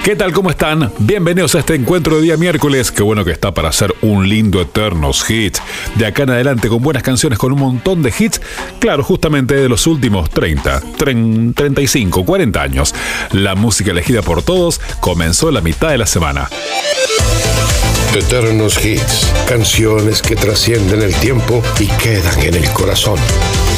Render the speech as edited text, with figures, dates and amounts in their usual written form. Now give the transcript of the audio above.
¿Qué tal? ¿Cómo están? Bienvenidos a este encuentro de día miércoles. Qué bueno que está para hacer un lindo Eternos Hits. De acá en adelante con buenas canciones, con un montón de hits. Claro, justamente de los últimos 35, 40 años. La música elegida por todos comenzó la mitad de la semana. Eternos Hits. Canciones que trascienden el tiempo y quedan en el corazón.